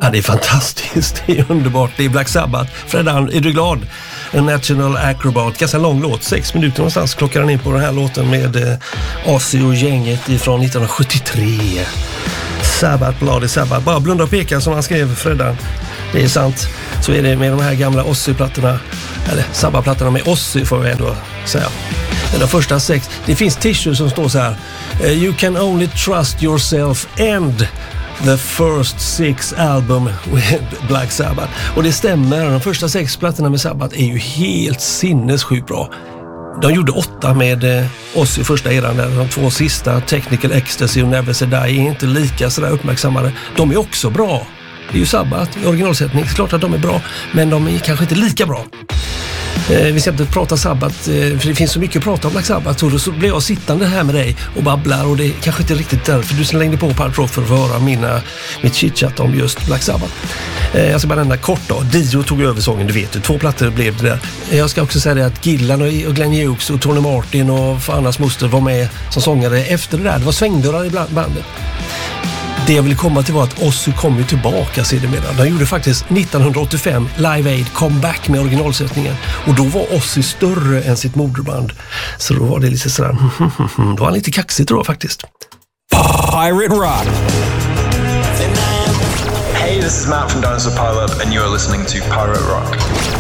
Ja, det är fantastiskt. Det är underbart. Det är Black Sabbath. Fredan, är du glad? En National Acrobat. Ganska lång låt. 6 minuter någonstans klockar han in på den här låten med Ozzy och gänget ifrån 1973. Sabbath, Bloody Sabbath. Bara blunda och peka som han skrev, Fredan. Det är sant. Så är det med de här gamla Ozzy-plattorna. Eller Sabbath-plattorna med Ozzy får jag ändå säga. De första 6. Det finns t-shirts som står så här. You can only trust yourself and the first 6 album with Black Sabbath. Och det stämmer. De första 6 plattorna med Sabbath är ju helt sinnessjukt bra. De gjorde 8 med Ozzy i första eran. De 2 sista, Technical Ecstasy och Never Say Die, är inte lika sådär uppmärksammade. De är också bra. Det är ju Sabbath i originalsättning. Det är klart att de är bra, men de är kanske inte lika bra. Vi ska inte prata Sabbath, för det finns så mycket att prata om Black Sabbath. Och så blir jag sittande här med dig och babblar, och det är kanske inte riktigt därför du slängde på Pulp Rock för att höra mitt chitchat om just Black Sabbath. Jag ska bara nämna kort då. Dio tog över sången, du vet. 2 plattor blev det där. Jag ska också säga det att Gillan och Glenn Hughes och Tony Martin och Annas moster var med som sångare efter det där. Det var svängdörrar i bandet. Det jag ville komma till var att Ozzy kom ju tillbaka sedermera. De gjorde faktiskt 1985 Live Aid comeback med originalsättningen. Och då var Ozzy större än sitt moderband. Så då var det lite sådär... Då var han lite kaxig, tror jag faktiskt. Pirate Rock. Hey, this is Matt from Dinosaur Pileup and you are listening to Pirate Rock.